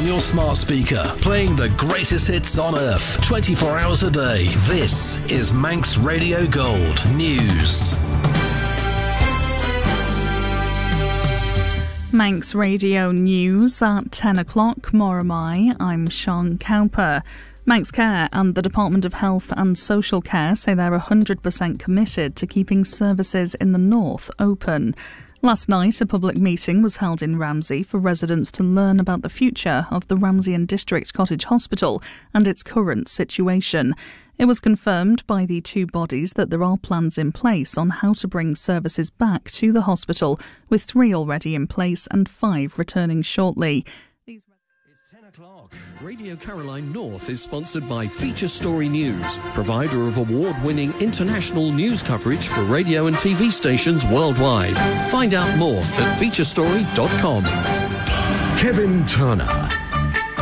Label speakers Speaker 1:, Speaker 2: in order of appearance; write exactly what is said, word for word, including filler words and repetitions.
Speaker 1: your smart speaker, playing the greatest hits on earth, twenty-four hours a day. This is Manx Radio Gold News.
Speaker 2: Manx Radio News at ten o'clock. More am I. I'm Sean Cowper. Manx Care and the Department of Health and Social Care say they're one hundred percent committed to keeping services in the north open. Last night, a public meeting was held in Ramsey for residents to learn about the future of the Ramsey and District Cottage Hospital and its current situation. It was confirmed by the two bodies that there are plans in place on how to bring services back to the hospital, with three already in place and five returning shortly.
Speaker 3: It's ten o'clock. Radio Caroline North is sponsored by Feature Story News, provider of award-winning international news coverage for radio and T V stations worldwide. Find out more at feature story dot com.
Speaker 1: Kevin Turner.